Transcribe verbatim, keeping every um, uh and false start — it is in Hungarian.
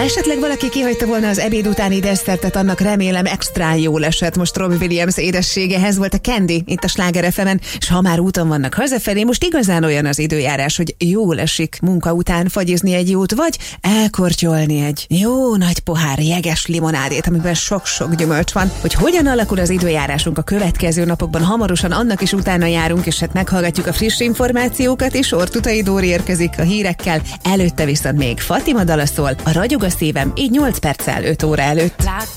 esetleg valaki kihagyta volna az ebéd utáni desszertet, annak remélem extrán jól esett. Most Robbie Williams édességehez volt a Candy itt a Sláger ef emen, és ha már úton vannak hazafelé, most igazán olyan az időjárás, hogy jól esik munka után fagyizni egy jót, vagy elkortyolni egy jó nagy pohár jeges limonádét, amiben sok-sok gyümölcs van. Hogy hogyan alakul az időjárásunk a következő napokban, hamarosan annak is utána járunk, és hát meghallgatjuk a friss információkat, és Ortutai Dóri érkezik a hírekkel. Előtte viszont még Fatima dala szól, a Ragyog a szívem, így nyolc perccel öt óra előtt.